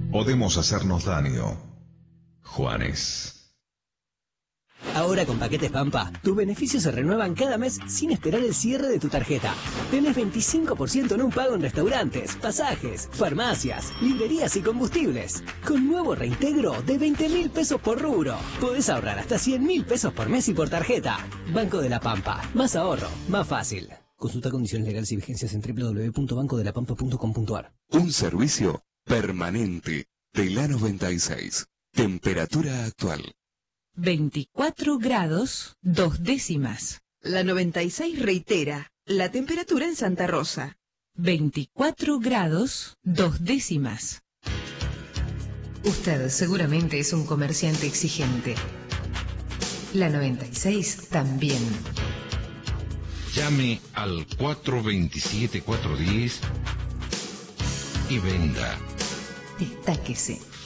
Podemos hacernos daño. Juanes. Ahora con Paquetes Pampa, tus beneficios se renuevan cada mes sin esperar el cierre de tu tarjeta. Tenés 25% en un pago en restaurantes, pasajes, farmacias, librerías y combustibles. Con nuevo reintegro de 20.000 pesos por rubro. Podés ahorrar hasta 100.000 pesos por mes y por tarjeta. Banco de la Pampa. Más ahorro, más fácil. Consulta condiciones legales y vigencias en www.bancodelapampa.com.ar. Un servicio permanente de la 96. Temperatura actual. 24 grados, 2 décimas. La 96 reitera la temperatura en Santa Rosa. 24 grados, 2 décimas. Usted seguramente es un comerciante exigente. La 96 también. Llame al 427-410 y venda. Destáquese.